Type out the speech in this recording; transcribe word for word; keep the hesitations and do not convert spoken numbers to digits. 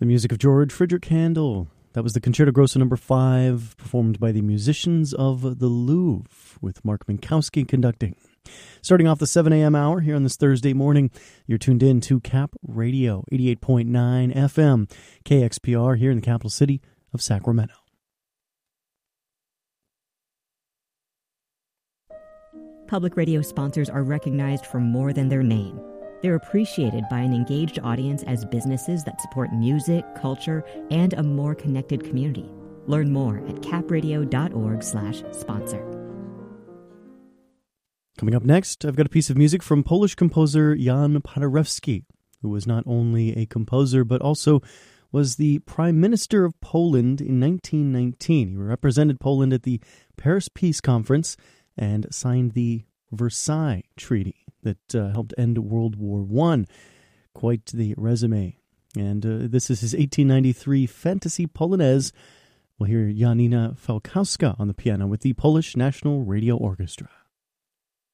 The music of George Frideric Handel. That was the Concerto Grosso number five, performed by the Musicians of the Louvre, with Mark Minkowski conducting. Starting off the seven a.m. hour here on this Thursday morning, you're tuned in to Cap Radio, eighty-eight point nine F M, K X P R here in the capital city of Sacramento. Public radio sponsors are recognized for more than their name. They're appreciated by an engaged audience as businesses that support music, culture, and a more connected community. Learn more at capradio.org slash sponsor. Coming up next, I've got a piece of music from Polish composer Jan Paderewski, who was not only a composer but also was the Prime Minister of Poland in nineteen nineteen. He represented Poland at the Paris Peace Conference and signed the Versailles Treaty that uh, helped end World War One. Quite the resume. And uh, this is his eighteen ninety-three Fantasy Polonaise. We'll hear Janina Falkowska on the piano with the Polish National Radio Orchestra.